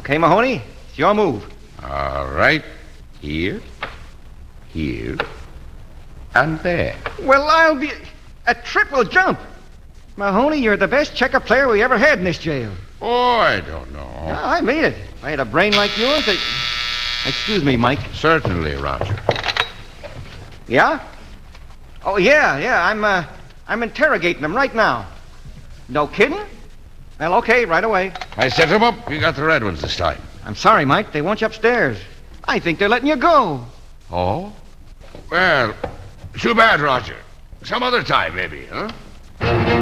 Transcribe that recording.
Okay, Mahoney, it's your move. All right. Here, and there. Well, I'll be... A triple jump. Mahoney, you're the best checker player we ever had in this jail. Oh, I don't know. No, I mean it. If I had a brain like yours, Excuse me, Mike. Certainly, Roger. Yeah? Oh, yeah. I'm interrogating them right now. No kidding? Well, okay, right away. I set them up. You got the red ones this time. I'm sorry, Mike. They want you upstairs. I think they're letting you go. Oh? Well, too bad, Roger. Some other time, maybe, huh?